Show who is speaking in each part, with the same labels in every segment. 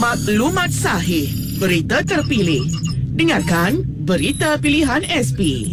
Speaker 1: Maklumat sahih, berita terpilih. Dengarkan Berita Pilihan SP.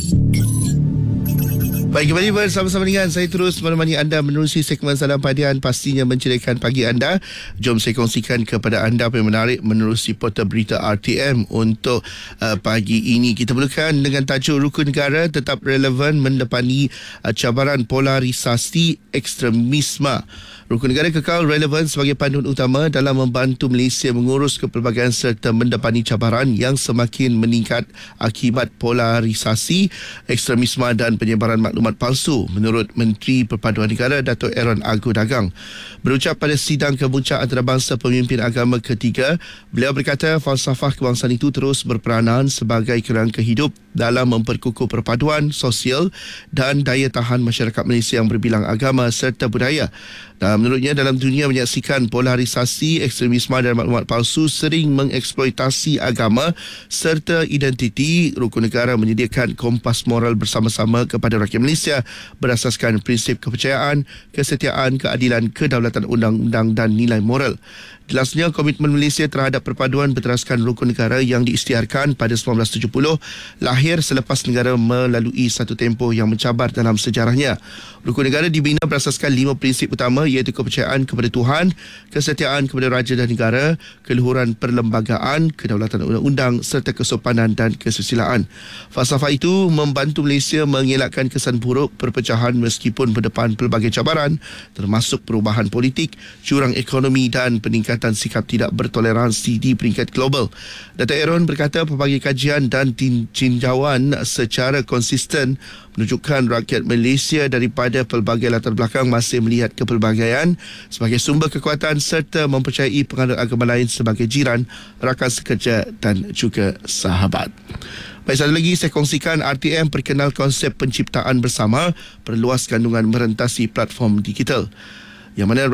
Speaker 2: Baik, kembali bersama-sama dengan saya terus menemani anda menerusi segmen Salam Padian, pastinya menceriakan pagi anda. Jom saya kongsikan kepada anda apa yang menarik menerusi portal berita RTM untuk pagi ini. Kita mulakan dengan tajuk Rukun Negara tetap relevan mendepani cabaran polarisasi ekstremisme. Rukun Negara kekal relevan sebagai panduan utama dalam membantu Malaysia mengurus kepelbagaian serta mendepani cabaran yang semakin meningkat akibat polarisasi, ekstremisme dan penyebaran maklumat palsu, menurut Menteri Perpaduan Negara Datuk Aaron Agu Dagang. Berucap pada sidang kemuncak antarabangsa pemimpin agama ketiga, beliau berkata falsafah kebangsaan itu terus berperanan sebagai kerangka hidup dalam memperkukuh perpaduan sosial dan daya tahan masyarakat Malaysia yang berbilang agama serta budaya. Dan menurutnya, dalam dunia menyaksikan polarisasi, ekstremisme dan maklumat palsu sering mengeksploitasi agama serta identiti, Rukun Negara menyediakan kompas moral bersama-sama kepada rakyat Malaysia berasaskan prinsip kepercayaan, kesetiaan, keadilan, kedaulatan undang-undang dan nilai moral. Jelasnya, komitmen Malaysia terhadap perpaduan berteraskan Rukun Negara yang diisytiharkan pada 1970 lahir selepas negara melalui satu tempoh yang mencabar dalam sejarahnya. Rukun Negara dibina berasaskan 5 prinsip utama, iaitu kepercayaan kepada Tuhan, kesetiaan kepada raja dan negara, keluhuran perlembagaan, kedaulatan undang-undang serta kesopanan dan kesusilaan. Falsafah itu membantu Malaysia mengelakkan kesan buruk perpecahan meskipun berdepan pelbagai cabaran termasuk perubahan politik, jurang ekonomi dan peningkatan sikap tidak bertoleransi di peringkat global. Datuk Aaron berkata pelbagai kajian dan tinjauan secara konsisten menunjukkan rakyat Malaysia daripada pelbagai latar belakang masih melihat kepelbagaian sebagai sumber kekuatan serta mempercayai penganut agama lain sebagai jiran, rakan sekerja dan juga sahabat. Baik, satu lagi saya kongsikan RTM perkenal konsep penciptaan bersama perluas kandungan merentasi platform digital. Yang mana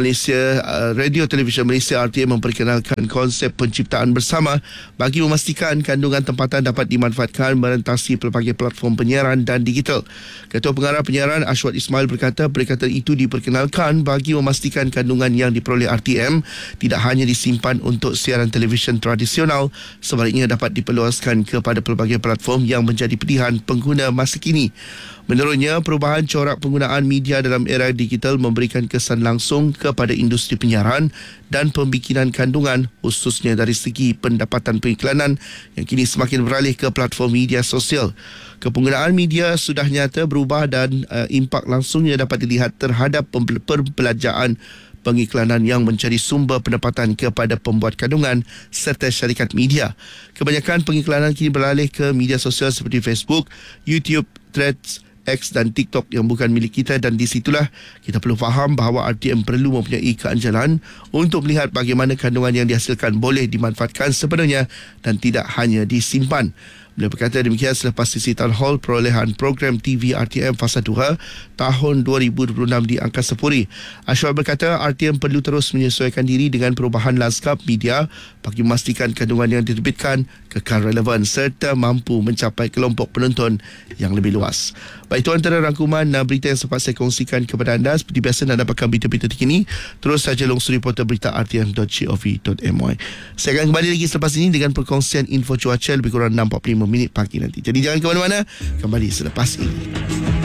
Speaker 2: Radio Televisyen Malaysia RTM memperkenalkan konsep penciptaan bersama bagi memastikan kandungan tempatan dapat dimanfaatkan merentasi pelbagai platform penyiaran dan digital. Ketua Pengarah Penyiaran Ashwat Ismail berkata perikatan itu diperkenalkan bagi memastikan kandungan yang diperoleh RTM tidak hanya disimpan untuk siaran televisyen tradisional, sebaliknya dapat diperluaskan kepada pelbagai platform yang menjadi pilihan pengguna masa kini. Menurutnya, perubahan corak penggunaan media dalam era digital memberikan kesan langsung kepada industri penyiaran dan pembikinan kandungan, khususnya dari segi pendapatan pengiklanan yang kini semakin beralih ke platform media sosial. Kepenggunaan media sudah nyata berubah dan impak langsungnya dapat dilihat terhadap perbelanjaan pengiklanan yang menjadi sumber pendapatan kepada pembuat kandungan serta syarikat media. Kebanyakan pengiklanan kini beralih ke media sosial seperti Facebook, YouTube, Threads, X dan TikTok yang bukan milik kita, dan di situlah kita perlu faham bahawa RTM perlu mempunyai keanjalan untuk melihat bagaimana kandungan yang dihasilkan boleh dimanfaatkan sepenuhnya dan tidak hanya disimpan. Beliau berkata demikian selepas sesi town hall perolehan program TV RTM Fasa 2 tahun 2026 di Angkasa Puri. Ashwat berkata RTM perlu terus menyesuaikan diri dengan perubahan lanskap media bagi memastikan kandungan yang diterbitkan kekal relevan serta mampu mencapai kelompok penonton yang lebih luas. Baik, itu antara rangkuman berita yang sempat saya kongsikan kepada anda. Seperti biasa, anda dapatkan berita-berita terkini terus saja longsuri portal berita rtm.gov.my. Saya akan kembali lagi selepas ini dengan perkongsian info cuaca lebih kurang 45 minit pagi nanti. Jadi jangan ke mana-mana, kembali selepas ini.